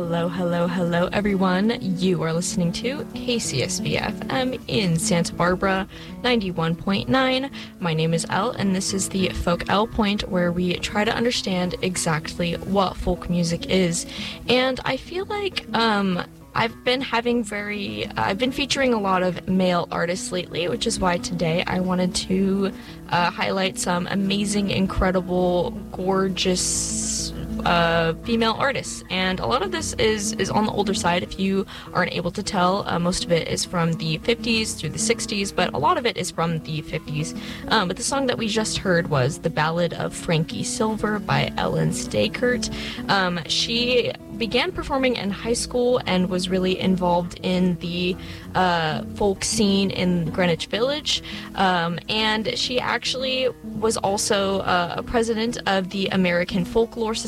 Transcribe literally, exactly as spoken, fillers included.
Hello, hello, hello, everyone. You are listening to K C S V F M in Santa Barbara, ninety-one point nine. My name is Elle, and this is the Folk Elle Point, where we try to understand exactly what folk music is. And I feel like um, I've been having very, uh, I've been featuring a lot of male artists lately, which is why today I wanted to uh, highlight some amazing, incredible, gorgeous uh, female artists. And a lot of this is, is on the older side, if you aren't able to tell. Uh, most of it is from the fifties through the sixties, but a lot of it is from the fifties. Um, but the song that we just heard was The Ballad of Frankie Silver by Ellen Stakert. Um, she began performing in high school and was really involved in the uh, folk scene in Greenwich Village. Um, and she actually was also uh, a president of the American Folklore Society.